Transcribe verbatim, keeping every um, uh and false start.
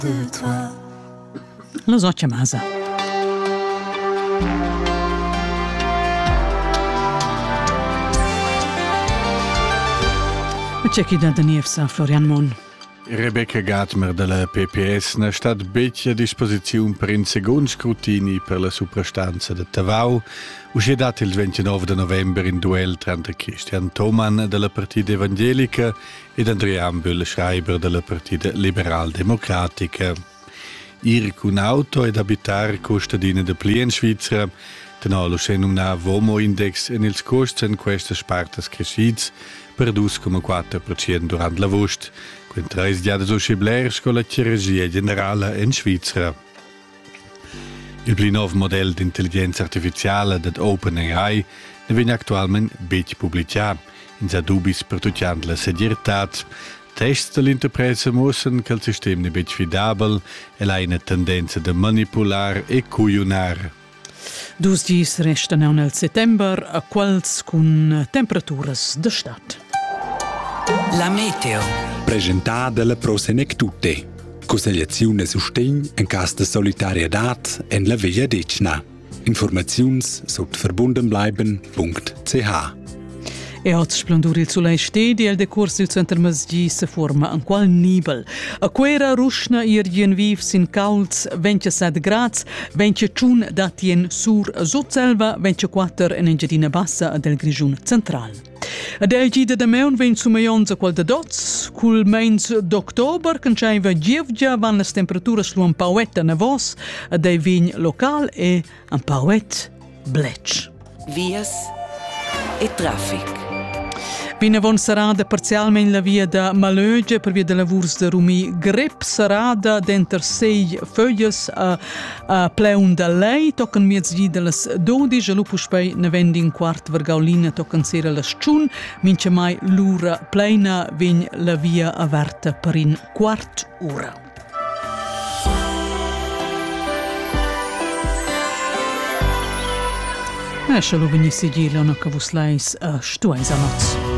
de toi. Lo so chiamasa. C'è chi da Danievsa, Florian Mon. Rebecca Gatmer della P P S ha stat becchi a disposizione per un secondo scrutini per la suprastanza de Tavau, uscì dat il ventinove de novembre in duel tra Christian Thoman della Partita Evangelica ed Andrea Bühl-Schreiber della Partita Liberal-Democratica. Ir cun auto ed abitar costadina de Plien Svizzera, tenò lo senumna Vomo Index en ils costs en questa spartas crescids per due virgola quattro per cento durant l'agost, con tre diades usciblers con la chirurgia generale in Svizzera. Il pli nov model di intelligenza artificiale dat OpenAI ne viene attualmente bet pubblicato, in sa dubis per tutti la seguritat. Tests dell'interpresa mostrano che il sistema è bet fidabile e ha una tendenza da manipolare e cuionare. Dus dies restano nel settembre a quals con temperaturas de stat. La meteo. Presentata dalla Prosenectute. Consigliazione sustegn in cas de solidarietà en la via decna. Informaziuns sot verbundenbleiben punkt c h. E oggi splendore il sole stedi e il decorso del centro masgi si forma in qual nibel. A quera rusna irgien viv sin cauls ventisette gradi, ventiun datien sur Sotselva, ventiquattro in Engiadina Bassa del Grigiun Central. Ad el gida da meun ven sumaions a qual de dots, cul meins d'october, canciaiva gievgia van las temperaturas lu un pauet a navos, ad el vign local e un pauet blec. Vias e traffic. Vina von sarada parzialmente la via da Malöge per via de lavurs de Rumi Grep sarada denter sei foglie a, a pleun da lei tocan miezdi de las dodici a lupus pei ne vendi in quart vergaulina tocan sera las tschun mince mai l'ura pleina vegn la via averta per in quart ora. E se lo venissi gila no che vus leis a stuais a noz.